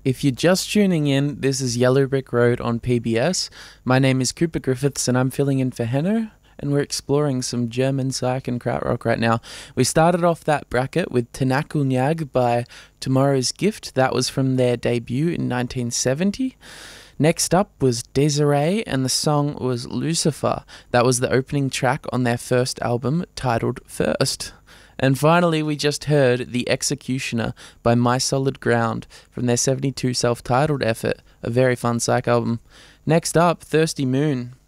If you're just tuning in, this is Yellow Brick Road on PBS. My name is Cooper Griffiths and I'm filling in for Henno, and we're exploring some German psych and krautrock right now. We started off that bracket with Tanakulnyag by Tomorrow's Gift. That was from their debut in 1970. Next up was Desiree, and the song was Lucifer. That was the opening track on their first album, titled First. And finally, we just heard The Executioner by My Solid Ground from their 72 self-titled effort, a very fun psych album. Next up, Thirsty Moon